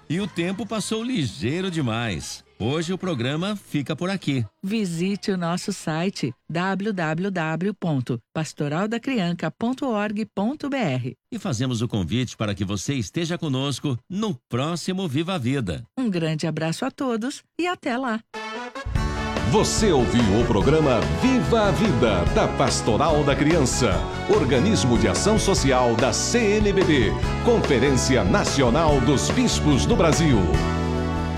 E o tempo passou ligeiro demais. Hoje o programa fica por aqui. Visite o nosso site www.pastoraldacrianca.org.br. E fazemos o convite para que você esteja conosco no próximo Viva a Vida. Um grande abraço a todos e até lá. Você ouviu o programa Viva a Vida, da Pastoral da Criança, organismo de ação social da CNBB, Conferência Nacional dos Bispos do Brasil.